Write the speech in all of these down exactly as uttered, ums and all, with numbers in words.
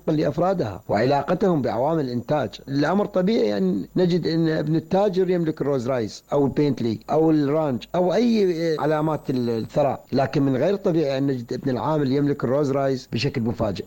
وفقا لأفرادها وعلاقتهم بعوامل الإنتاج. الأمر طبيعي أن نجد أن ابن التاجر يملك الروز رايس أو البينتلي أو الرانج أو أي علامات الثراء، لكن من غير طبيعي أن نجد ابن العامل يملك الروز رايس بشكل مفاجئ.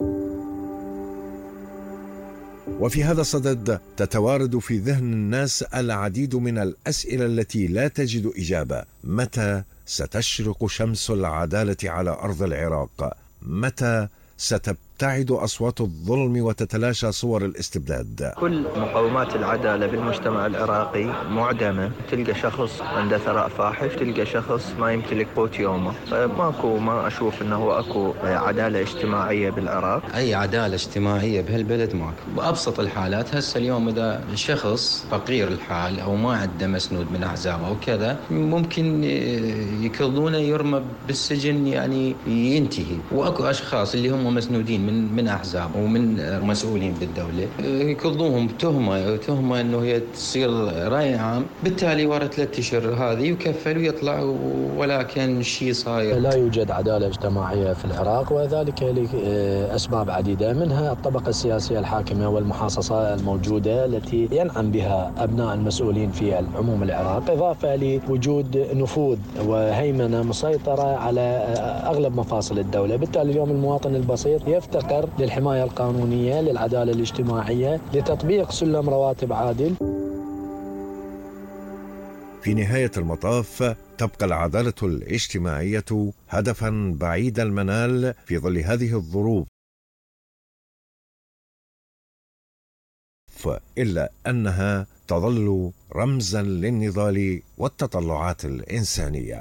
وفي هذا الصدد تتوارد في ذهن الناس العديد من الأسئلة التي لا تجد إجابة. متى ستشرق شمس العدالة على أرض العراق؟ متى ستبتعد أصوات الظلم وتتلاشى صور الاستبداد؟ كل مقومات العدالة بالمجتمع العراقي معدمة. تلقى شخص عنده ثراء فاحش، تلقى شخص ما يمتلك قوت يومه. ماكو ما أشوف أنه أكو عدالة اجتماعية بالعراق. أي عدالة اجتماعية بهالبلد ماكو. بأبسط الحالات هسه اليوم إذا شخص فقير الحال أو ما عنده مسنود من أحزاب أو كذا ممكن يكلونه يرمى بالسجن يعني ينتهي. وأكو أشخاص اللي هم مسنودين من من أحزاب ومن مسؤولين بالدولة يكلوهم تهمة تهمة إنه هي تصير رأي عام، بالتالي ورا ثلاثة أشهر هذه وكفل ويطلع، ولكن شيء صاير. لا يوجد عدالة اجتماعية في العراق، وذلك لأسباب عديدة، منها الطبقة السياسية الحاكمة والمحاصصة الموجودة التي ينعم بها أبناء المسؤولين في العموم العراق، إضافة لوجود نفوذ وهيمنة مسيطرة على أغلب مفاصل الدولة. بالتالي اليوم المواطن البسيط يفتقر للحماية القانونية، للعدالة الاجتماعية، لتطبيق سلم رواتب عادل. في نهاية المطاف تبقى العدالة الاجتماعية هدفا بعيد المنال في ظل هذه الظروف، إلا أنها تظل رمزا للنضال والتطلعات الإنسانية.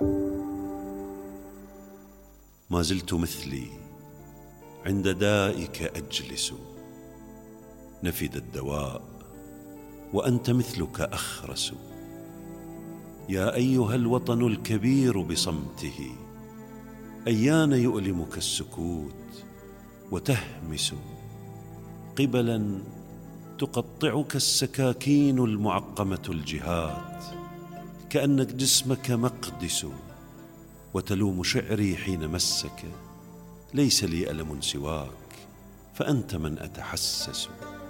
ما زلت مثلي عند دائك أجلس، نفد الدواء وأنت مثلك أخرس. يا أيها الوطن الكبير بصمته، أيان يؤلمك السكوت وتهمس، قبلا تقطعك السكاكين المعقمة الجهات، كأنك جسمك مقدس، وتلوم شعري حين مسك. ليس لي ألم سواك، فأنت من أتحسس.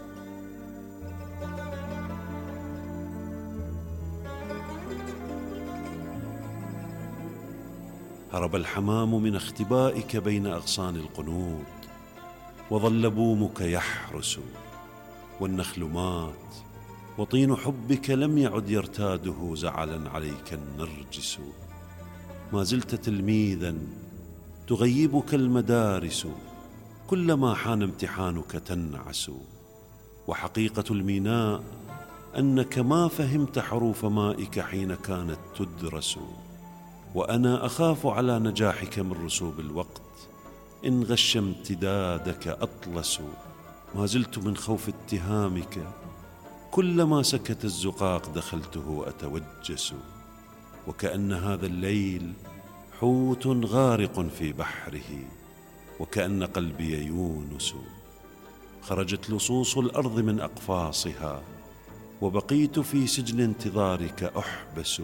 هرب الحمام من اختبائك بين أغصان القنوط، وظل بومك يحرس، والنخل مات، وطين حبك لم يعد يرتاده زعلا عليك النرجس. ما زلت تلميذا تغيبك المدارس، كلما حان امتحانك تنعس. وحقيقة الميناء أنك ما فهمت حروف مائك حين كانت تدرس. وأنا أخاف على نجاحك من رسوب الوقت، إن غش امتدادك أطلس. ما زلت من خوف اتهامك، كلما سكت الزقاق دخلته أتوجس. وكأن هذا الليل حوت غارق في بحره، وكأن قلبي يونس. خرجت لصوص الأرض من أقفاصها، وبقيت في سجن انتظارك أحبس.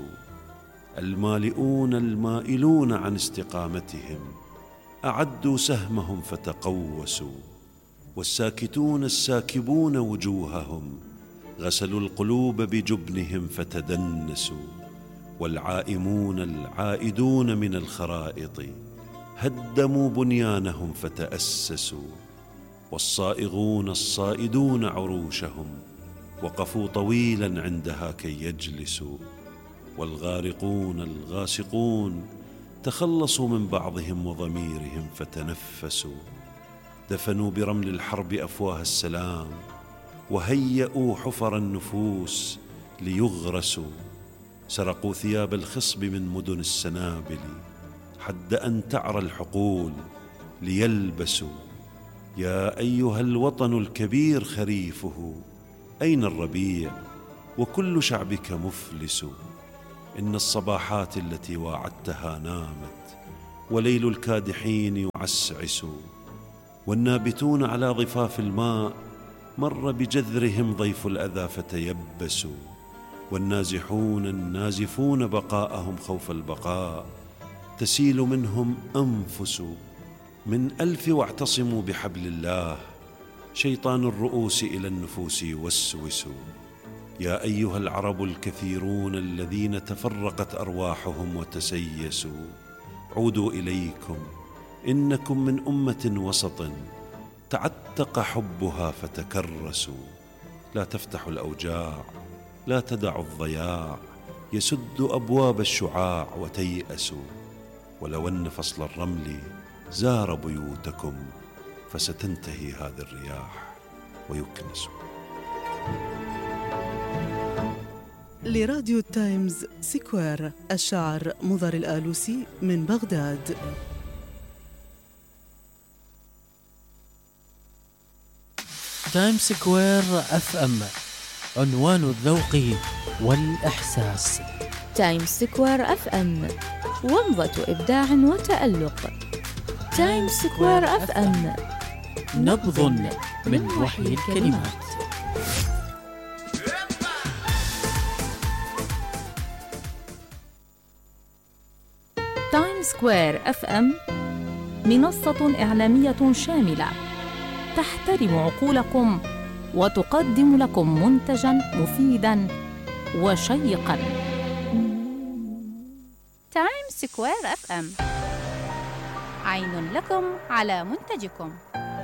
المالئون المائلون عن استقامتهم أعدوا سهمهم فتقوسوا، والساكتون الساكبون وجوههم غسلوا القلوب بجبنهم فتدنسوا. والعائمون العائدون من الخرائط هدموا بنيانهم فتأسسوا. والصائغون الصائدون عروشهم وقفوا طويلا عندها كي يجلسوا. والغارقون الغاسقون تخلصوا من بعضهم وضميرهم فتنفسوا. دفنوا برمل الحرب أفواه السلام، وهيئوا حفر النفوس ليغرسوا. سرقوا ثياب الخصب من مدن السنابل حد أن تعرى الحقول ليلبسوا. يا أيها الوطن الكبير خريفه، أين الربيع وكل شعبك مفلس؟ إن الصباحات التي واعدتها نامت، وليل الكادحين يعسعس. والنابتون على ضفاف الماء مر بجذرهم ضيف الأذى فتيبسوا. والنازحون النازفون بقاءهم خوف البقاء تسيل منهم أنفس. من ألف واعتصموا بحبل الله، شيطان الرؤوس إلى النفوس يوسوس. يا أيها العرب الكثيرون الذين تفرقت أرواحهم وتسيسوا، عودوا إليكم، إنكم من أمة وسط تعتق حبها فتكرسوا. لا تفتحوا الأوجاع، لا تدعوا الضياع، يسد أبواب الشعاع وتيأسوا. ولو أن فصل الرمل زار بيوتكم، فستنتهي هذه الرياح ويكنس. لراديو تايمز سكوير، الشاعر مضر الآلوسي من بغداد. تايمز سكوير اف ام، عنوان الذوق والإحساس. تايمز سكوير اف ام، ومضة إبداع وتألق. تايمز سكوير اف ام، نبض من وحي الكلمات. تايمز سكوير اف ام منصة إعلامية شاملة تحترم عقولكم وتقدم لكم منتجاً مفيداً وشيقاً. تايمز سكوير اف ام، عين لكم على منتجكم.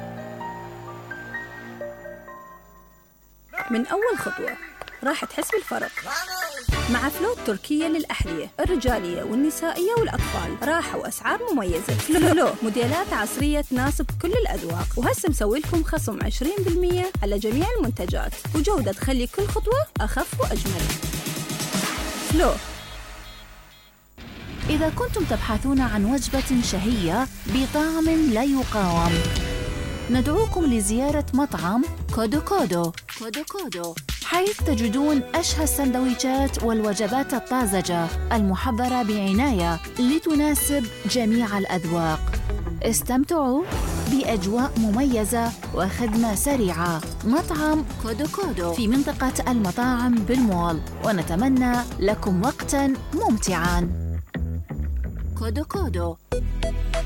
من أول خطوة راح تحس بالفرق مع فلو التركية للأحذية الرجالية والنسائية والأطفال. راحة وأسعار مميزة. فلو موديلات عصرية تناسب كل الأذواق، وهسه مسوي لكم خصم عشرين بالمئة على جميع المنتجات، وجودة تخلي كل خطوة أخف وأجمل. فلو. إذا كنتم تبحثون عن وجبة شهية بطعم لا يقاوم، ندعوكم لزيارة مطعم كودو كودو كودو كودو، حيث تجدون أشهى السندويشات والوجبات الطازجة المحضرة بعناية لتناسب جميع الأذواق. استمتعوا بأجواء مميزة وخدمة سريعة. مطعم كودو كودو في منطقة المطاعم بالمول، ونتمنى لكم وقتاً ممتعاً. كودو كودو.